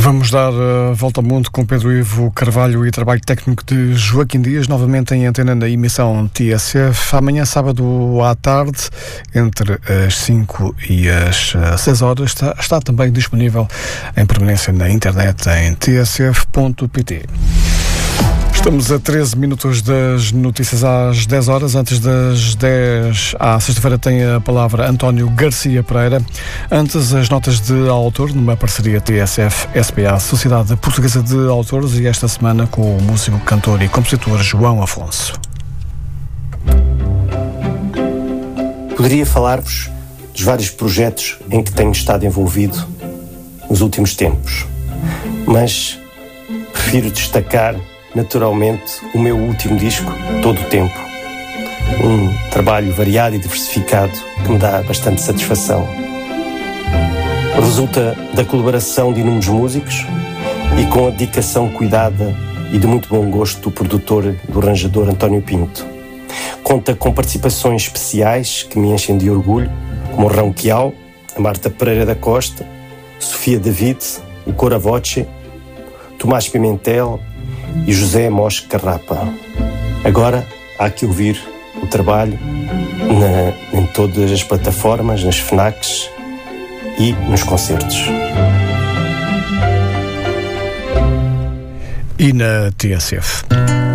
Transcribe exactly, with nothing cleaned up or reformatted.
Vamos dar a volta ao mundo com Pedro Ivo Carvalho e trabalho técnico de Joaquim Dias, novamente em antena na emissão T S F. Amanhã, sábado à tarde, entre as cinco e as seis horas, está, está também disponível em permanência na internet em t s f ponto p t. Estamos a treze minutos das notícias às dez horas. Antes das dez, à sexta-feira, tem a palavra António Garcia Pereira. Antes, as notas de autor, numa parceria T S F-S P A, Sociedade Portuguesa de Autores, e esta semana com o músico, cantor e compositor João Afonso. Poderia falar-vos dos vários projetos em que tenho estado envolvido nos últimos tempos, mas prefiro destacar naturalmente o meu último disco, Todo o Tempo. Um trabalho variado e diversificado que me dá bastante satisfação. Resulta da colaboração de inúmeros músicos e com a dedicação cuidada e de muito bom gosto do produtor e do arranjador António Pinto. Conta com participações especiais que me enchem de orgulho, como o Rão Quial, a Marta Pereira da Costa, Sofia David, o Cora Voce, Tomás Pimentel e José Mosque Carrapa. Agora há que ouvir o trabalho na, em todas as plataformas, nas FNACs e nos concertos. E na T S F.